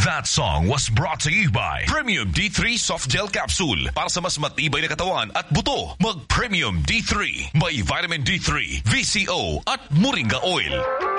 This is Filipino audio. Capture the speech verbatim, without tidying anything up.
That song was brought to you by Premium D three Soft Gel Capsule. Para sa mas matibay na katawan at buto, mag Premium D three. May vitamin D three, V C O at Moringa Oil.